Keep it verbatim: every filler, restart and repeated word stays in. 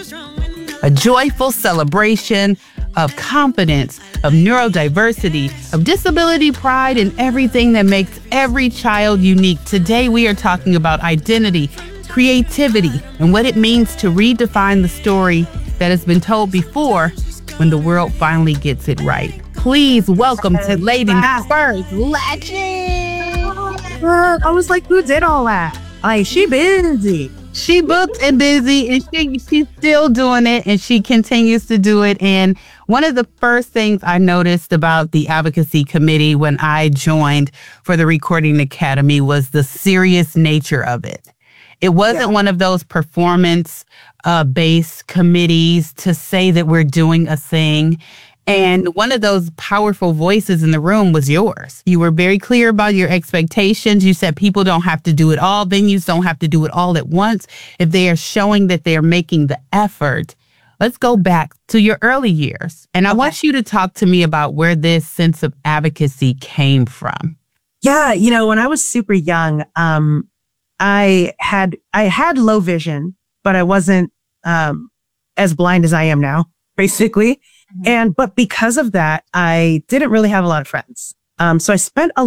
A joyful celebration of confidence, of neurodiversity, of disability pride, and everything that makes every child unique. Today, we are talking about identity, creativity, and what it means to redefine the story that has been told before when the world finally gets it right. Please welcome to Ladies First Legend. Uh, I was like, who did all that? Like, she busy. She booked and busy, and she she's still doing it, and she continues to do it. And one of the first things I noticed about the advocacy committee when I joined for the Recording Academy was the serious nature of it. It wasn't yeah. one of those performance uh, based committees to say that we're doing a thing. And one of those powerful voices in the room was yours. You were very clear about your expectations. You said people don't have to do it all. Venues don't have to do it all at once. If they are showing that they're making the effort, let's go back to your early years. And I okay. want you to talk to me about where this sense of advocacy came from. Yeah, you know, when I was super young, um, I had I had low vision, but I wasn't um, as blind as I am now, basically. And, but because of that, I didn't really have a lot of friends. Um, so I spent a